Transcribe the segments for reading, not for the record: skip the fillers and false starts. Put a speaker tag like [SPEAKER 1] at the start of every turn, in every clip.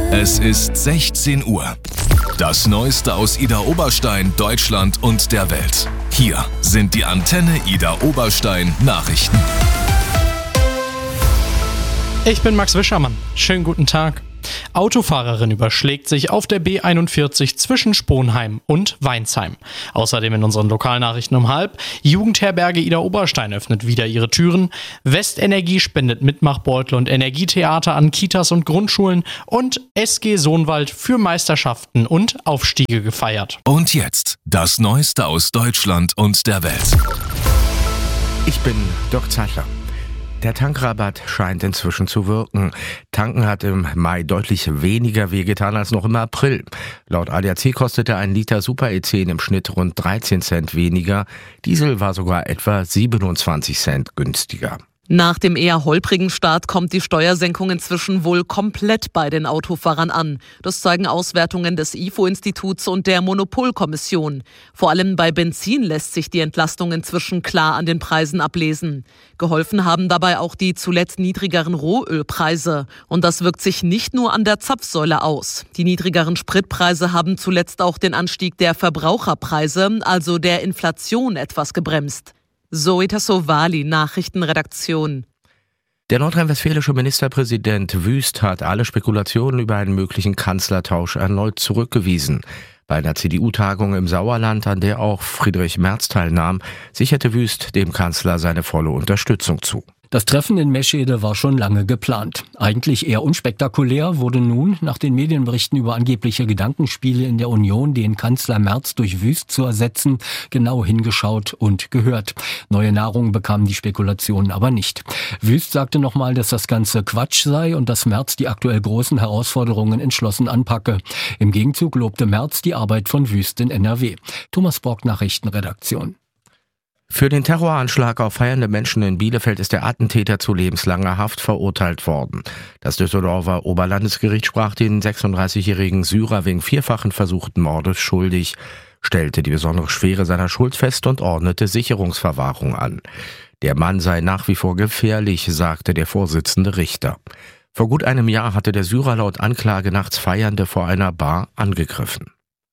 [SPEAKER 1] Es ist 16 Uhr. Das Neueste aus Idar Oberstein, Deutschland und der Welt. Hier sind die Antenne Idar Oberstein Nachrichten.
[SPEAKER 2] Ich bin Max Wischermann. Schönen guten Tag. Autofahrerin überschlägt sich auf der B41 zwischen Sponheim und Weinsheim. Außerdem in unseren Lokalnachrichten um 12:30. Jugendherberge Idar Oberstein öffnet wieder ihre Türen. Westenergie spendet Mitmachbeutel und Energietheater an Kitas und Grundschulen. Und SG Sohnwald für Meisterschaften und Aufstiege gefeiert.
[SPEAKER 1] Und jetzt das Neueste aus Deutschland und der Welt.
[SPEAKER 3] Ich bin Dirk Zeitler. Der Tankrabatt scheint inzwischen zu wirken. Tanken hat im Mai deutlich weniger wehgetan als noch im April. Laut ADAC kostete ein Liter Super-E10 im Schnitt rund 13 Cent weniger. Diesel war sogar etwa 27 Cent günstiger.
[SPEAKER 4] Nach dem eher holprigen Start kommt die Steuersenkung inzwischen wohl komplett bei den Autofahrern an. Das zeigen Auswertungen des IFO-Instituts und der Monopolkommission. Vor allem bei Benzin lässt sich die Entlastung inzwischen klar an den Preisen ablesen. Geholfen haben dabei auch die zuletzt niedrigeren Rohölpreise. Und das wirkt sich nicht nur an der Zapfsäule aus. Die niedrigeren Spritpreise haben zuletzt auch den Anstieg der Verbraucherpreise, also der Inflation, etwas gebremst. Zoe Tassovali, Nachrichtenredaktion.
[SPEAKER 3] Der nordrhein-westfälische Ministerpräsident Wüst hat alle Spekulationen über einen möglichen Kanzlertausch erneut zurückgewiesen. Bei einer CDU-Tagung im Sauerland, an der auch Friedrich Merz teilnahm, sicherte Wüst dem Kanzler seine volle Unterstützung zu.
[SPEAKER 5] Das Treffen in Meschede war schon lange geplant. Eigentlich eher unspektakulär wurde nun, nach den Medienberichten über angebliche Gedankenspiele in der Union, den Kanzler Merz durch Wüst zu ersetzen, genau hingeschaut und gehört. Neue Nahrung bekamen die Spekulationen aber nicht. Wüst sagte nochmal, dass das Ganze Quatsch sei und dass Merz die aktuell großen Herausforderungen entschlossen anpacke. Im Gegenzug lobte Merz die Arbeit von Wüst in NRW. Thomas Borg, Nachrichtenredaktion.
[SPEAKER 3] Für den Terroranschlag auf feiernde Menschen in Bielefeld ist der Attentäter zu lebenslanger Haft verurteilt worden. Das Düsseldorfer Oberlandesgericht sprach den 36-jährigen Syrer wegen vierfachen versuchten Mordes schuldig, stellte die besondere Schwere seiner Schuld fest und ordnete Sicherungsverwahrung an. Der Mann sei nach wie vor gefährlich, sagte der Vorsitzende Richter. Vor gut einem Jahr hatte der Syrer laut Anklage nachts Feiernde vor einer Bar angegriffen.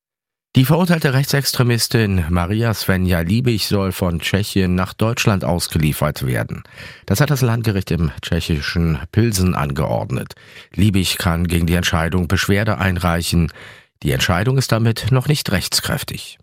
[SPEAKER 3] Die verurteilte Rechtsextremistin Maria Svenja Liebig soll von Tschechien nach Deutschland ausgeliefert werden. Das hat das Landgericht im tschechischen Pilsen angeordnet. Liebig kann gegen die Entscheidung Beschwerde einreichen. Die Entscheidung ist damit noch nicht rechtskräftig.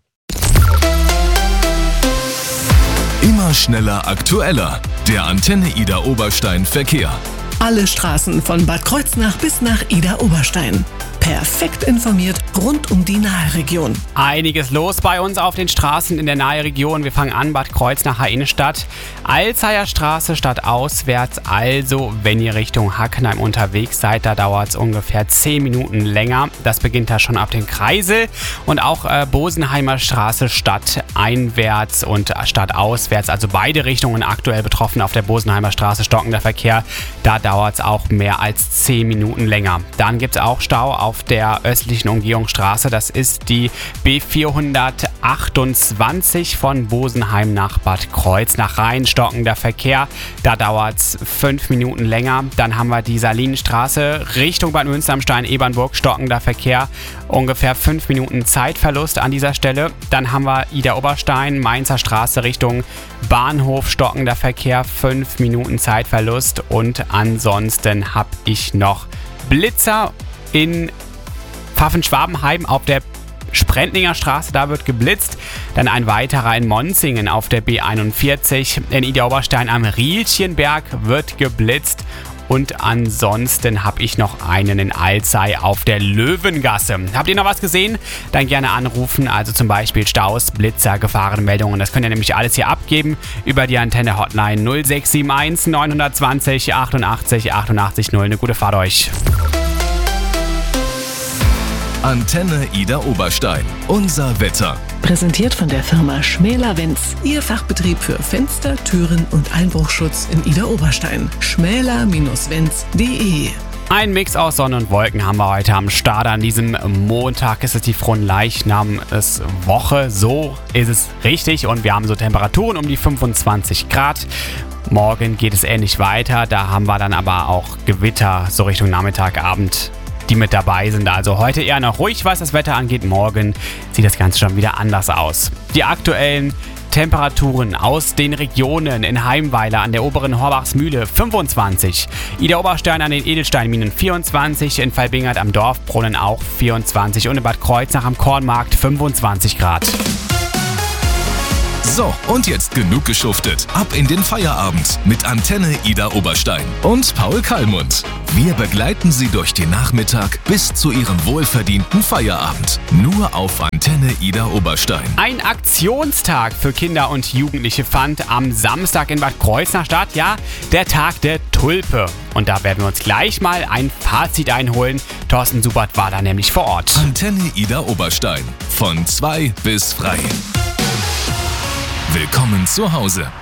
[SPEAKER 1] Immer schneller, aktueller. Der Antenne Idar Oberstein Verkehr.
[SPEAKER 6] Alle Straßen von Bad Kreuznach bis nach Idar Oberstein. Perfekt informiert rund um die Naheregion.
[SPEAKER 7] Einiges los bei uns auf den Straßen in der Naheregion. Wir fangen an, Bad Kreuznacher Innenstadt. Alzheimer Straße stadtauswärts. Also, wenn ihr Richtung Hackenheim unterwegs seid, da dauert es ungefähr 10 Minuten länger. Das beginnt da schon ab dem Kreisel. Und auch Bosenheimer Straße stadteinwärts und stadtauswärts. Also beide Richtungen aktuell betroffen auf der Bosenheimer Straße. Stockender Verkehr. Da dauert es auch mehr als 10 Minuten länger. Dann gibt es auch Stau auf der östlichen Umgehungsstraße. Das ist die B428 von Bosenheim nach Bad Kreuznach rein. Stockender Verkehr. Da dauert es 5 Minuten länger. Dann haben wir die Salinenstraße Richtung Bad Münster am Stein-Ebernburg. Stockender Verkehr. Ungefähr 5 Minuten Zeitverlust an dieser Stelle. Dann haben wir Idar Oberstein, Mainzer Straße Richtung Bahnhof. Stockender Verkehr. 5 Minuten Zeitverlust. Und ansonsten habe ich noch Blitzer in Pfaffen-Schwabenheim auf der Sprendlinger Straße, da wird geblitzt. Dann ein weiterer in Monzingen auf der B41. In Idar Oberstein am Rielchenberg wird geblitzt. Und ansonsten habe ich noch einen in Alzey auf der Löwengasse. Habt ihr noch was gesehen? Dann gerne anrufen, also zum Beispiel Staus, Blitzer, Gefahrenmeldungen. Das könnt ihr nämlich alles hier abgeben über die Antenne-Hotline 0671 920 88 88 0. Eine gute Fahrt euch.
[SPEAKER 1] Antenne Idar Oberstein. Unser Wetter.
[SPEAKER 6] Präsentiert von der Firma Schmäler-Wenz. Ihr Fachbetrieb für Fenster, Türen und Einbruchschutz in Idar Oberstein. schmäler-wenz.de.
[SPEAKER 7] Ein Mix aus Sonne und Wolken haben wir heute am Start. An diesem Montag ist es die Fronleichnamswoche. So ist es richtig. Und wir haben so Temperaturen um die 25 Grad. Morgen geht es ähnlich weiter. Da haben wir dann aber auch Gewitter so Richtung Nachmittag, Abend. die mit dabei sind. Also heute eher noch ruhig, was das Wetter angeht. Morgen sieht das Ganze schon wieder anders aus. Die aktuellen Temperaturen aus den Regionen: in Heimweiler an der oberen Horbachsmühle 25, Idar-Oberstein an den Edelsteinminen 24, in Valbingert am Dorfbrunnen auch 24 und in Bad Kreuznach am Kornmarkt 25 Grad.
[SPEAKER 1] So, und jetzt genug geschuftet. Ab in den Feierabend mit Antenne Idar-Oberstein und Paul Kallmund. Wir begleiten Sie durch den Nachmittag bis zu Ihrem wohlverdienten Feierabend. Nur auf Antenne Idar-Oberstein.
[SPEAKER 7] Ein Aktionstag für Kinder und Jugendliche fand am Samstag in Bad Kreuznach statt. Ja, der Tag der Tulpe. Und da werden wir uns gleich mal ein Fazit einholen. Thorsten Subert war da nämlich vor Ort.
[SPEAKER 1] Antenne Idar-Oberstein. Von 2 bis frei. Willkommen zu Hause.